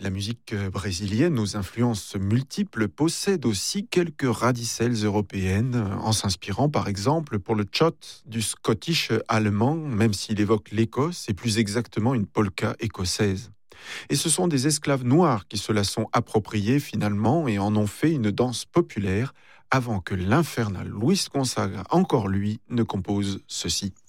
La musique brésilienne, aux influences multiples, possède aussi quelques radicelles européennes, en s'inspirant par exemple pour le chot du Scottish allemand, même s'il évoque l'Écosse et plus exactement une polka écossaise. Et ce sont des esclaves noirs qui se la sont appropriés finalement et en ont fait une danse populaire avant que l'infernal Luis Gonzaga, encore lui, ne compose ceci.